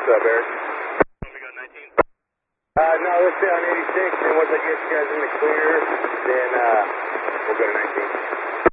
What's up, Eric? We got 19. No, let's stay on 86, and once I get you guys in the clear, then we'll go to 19.